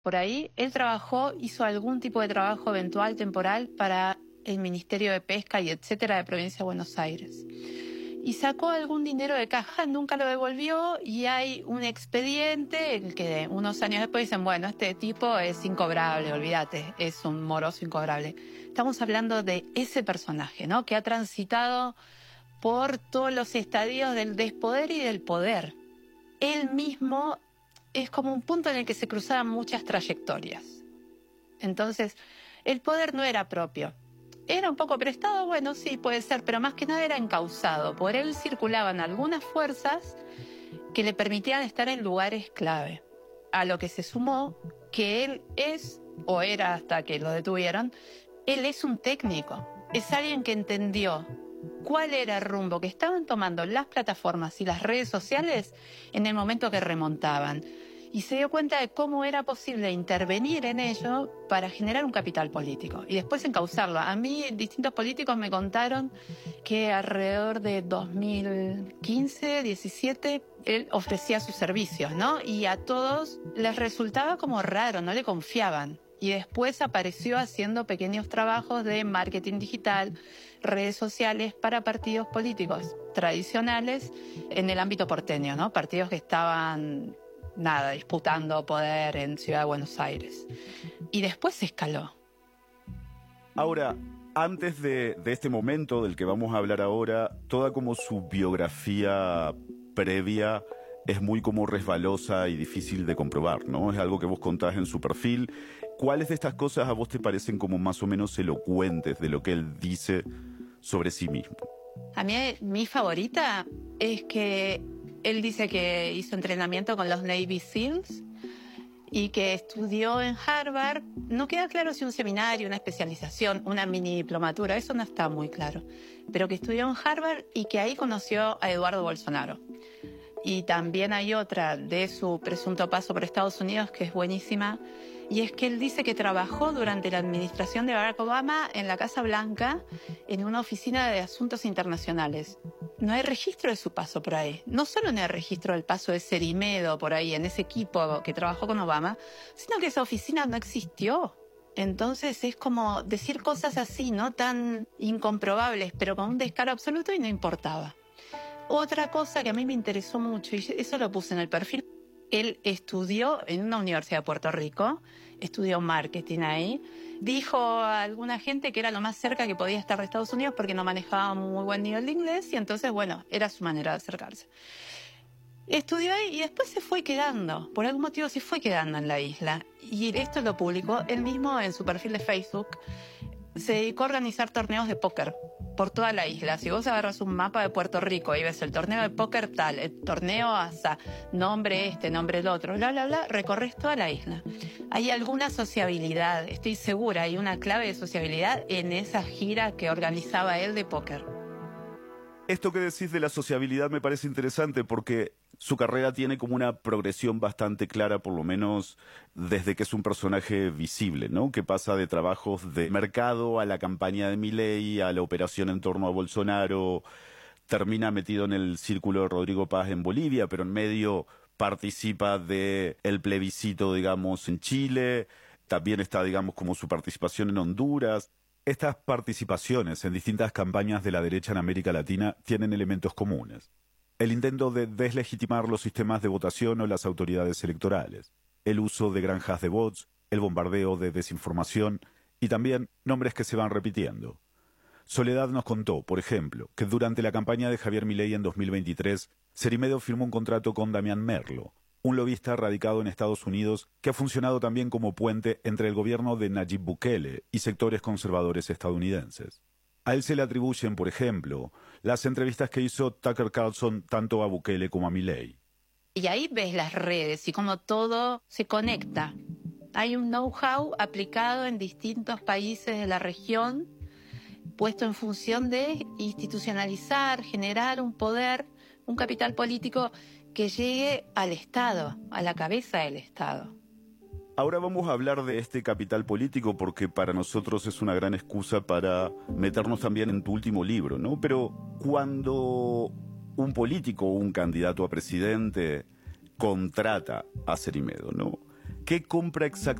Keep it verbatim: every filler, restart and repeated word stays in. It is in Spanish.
Por ahí él trabajó, hizo algún tipo de trabajo eventual, temporal, para el Ministerio de Pesca y etcétera de Provincia de Buenos Aires. Y sacó algún dinero de caja, nunca lo devolvió, y hay un expediente en que unos años después dicen, bueno, este tipo es incobrable, olvídate, es un moroso incobrable. Estamos hablando de ese personaje, ¿no?, que ha transitado por todos los estadios del despoder y del poder. Él mismo es como un punto en el que se cruzaban muchas trayectorias. Entonces, el poder no era propio. ¿Era un poco prestado? Bueno, sí, puede ser, pero más que nada era encauzado. Por él circulaban algunas fuerzas que le permitían estar en lugares clave. A lo que se sumó que él es, o era hasta que lo detuvieron, él es un técnico. Es alguien que entendió cuál era el rumbo que estaban tomando las plataformas y las redes sociales en el momento que remontaban. Y se dio cuenta de cómo era posible intervenir en ello para generar un capital político y después encauzarlo. A mí distintos políticos me contaron que alrededor de dos mil quince, diecisiete, él ofrecía sus servicios, ¿no? Y a todos les resultaba como raro, no le confiaban. Y después apareció haciendo pequeños trabajos de marketing digital, redes sociales para partidos políticos tradicionales en el ámbito porteño, ¿no? Partidos que estaban, nada, disputando poder en Ciudad de Buenos Aires. Y después se escaló. Ahora, antes de, de este momento del que vamos a hablar ahora, toda como su biografía previa es muy como resbalosa y difícil de comprobar, ¿no? Es algo que vos contás en su perfil. ¿Cuáles de estas cosas a vos te parecen como más o menos elocuentes de lo que él dice sobre sí mismo? A mí, mi favorita es que él dice que hizo entrenamiento con los Navy SEALs y que estudió en Harvard. No queda claro si un seminario, una especialización, una mini diplomatura, eso no está muy claro. Pero que estudió en Harvard y que ahí conoció a Eduardo Bolsonaro. Y también hay otra de su presunto paso por Estados Unidos que es buenísima, y es que él dice que trabajó durante la administración de Barack Obama en la Casa Blanca en una oficina de asuntos internacionales. No hay registro de su paso por ahí. No solo no hay registro del paso de Cerimedo por ahí, en ese equipo que trabajó con Obama, sino que esa oficina no existió. Entonces es como decir cosas así, ¿no?, tan incomprobables, pero con un descaro absoluto, y no importaba. Otra cosa que a mí me interesó mucho, y eso lo puse en el perfil, él estudió en una universidad de Puerto Rico, estudió marketing ahí, dijo a alguna gente que era lo más cerca que podía estar de Estados Unidos porque no manejaba un muy buen nivel de inglés, y entonces, bueno, era su manera de acercarse. Estudió ahí y después se fue quedando, por algún motivo se fue quedando en la isla, y esto lo publicó él mismo en su perfil de Facebook. Se dedicó a organizar torneos de póker por toda la isla. Si vos agarras un mapa de Puerto Rico y ves el torneo de póker tal, el torneo asa, nombre este, nombre el otro, bla, bla, bla, recorres toda la isla. Hay alguna sociabilidad, estoy segura, hay una clave de sociabilidad en esa gira que organizaba él de póker. Esto que decís de la sociabilidad me parece interesante porque su carrera tiene como una progresión bastante clara, por lo menos desde que es un personaje visible, ¿no? Que pasa de trabajos de mercado a la campaña de Milei, a la operación en torno a Bolsonaro, termina metido en el círculo de Rodrigo Paz en Bolivia, pero en medio participa del plebiscito, digamos, en Chile, también está, digamos, como su participación en Honduras. Estas participaciones en distintas campañas de la derecha en América Latina tienen elementos comunes. El intento de deslegitimar los sistemas de votación o las autoridades electorales, el uso de granjas de bots, el bombardeo de desinformación y también nombres que se van repitiendo. Soledad nos contó, por ejemplo, que durante la campaña de Javier Milei en dos mil veintitrés, Cerimedo firmó un contrato con Damián Merlo, un lobista radicado en Estados Unidos que ha funcionado también como puente entre el gobierno de Nayib Bukele y sectores conservadores estadounidenses. A él se le atribuyen, por ejemplo, las entrevistas que hizo Tucker Carlson tanto a Bukele como a Milei. Y ahí ves las redes y cómo todo se conecta. Hay un know-how aplicado en distintos países de la región, puesto en función de institucionalizar, generar un poder, un capital político que llegue al Estado, a la cabeza del Estado. Ahora vamos a hablar de este capital político porque para nosotros es una gran excusa para meternos también en tu último libro, ¿no? Pero cuando un político o un candidato a presidente contrata a Cerimedo, ¿no? ¿Qué compra exactamente?